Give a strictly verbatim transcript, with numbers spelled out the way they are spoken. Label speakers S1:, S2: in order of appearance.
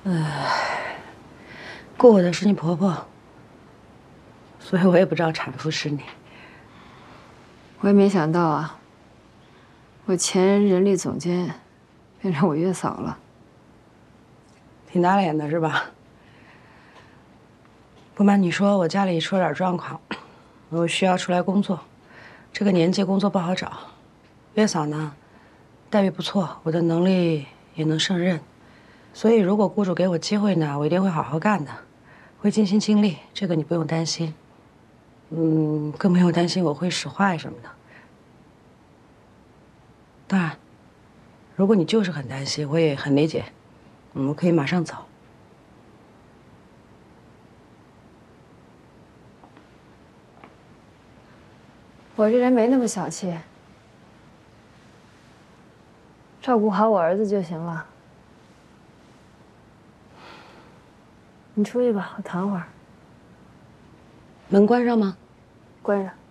S1: 雇我的是你婆婆，所以我也不知道产妇是你。
S2: 我也没想到啊，我前人力总监变成我月嫂了，
S1: 挺打脸的是吧？不瞒你说，我家里出了点状况，我需要出来工作。这个年纪工作不好找，月嫂呢，待遇不错，我的能力也能胜任，所以如果雇主给我机会呢，我一定会好好干的，会尽心尽力，这个你不用担心。嗯，更不用担心我会使坏什么的。当然，如果你就是很担心，我也很理解。嗯，我可以马上走。
S2: 我这人没那么小气，照顾好我儿子就行了。你出去吧，我躺会儿。
S1: 门关上吗？
S2: 关上。